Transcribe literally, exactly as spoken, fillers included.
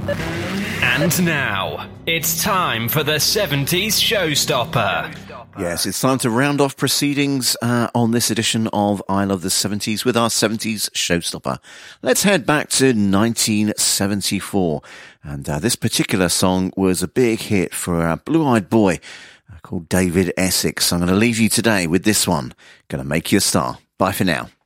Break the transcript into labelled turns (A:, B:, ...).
A: And now, it's time for the seventies Showstopper.
B: Yes, it's time to round off proceedings uh, on this edition of I Love the seventies with our seventies Showstopper. Let's head back to nineteen seventy-four. And uh, this particular song was a big hit for a blue-eyed boy uh, called David Essex. I'm going to leave you today with this one. Going to make you a star. Bye for now.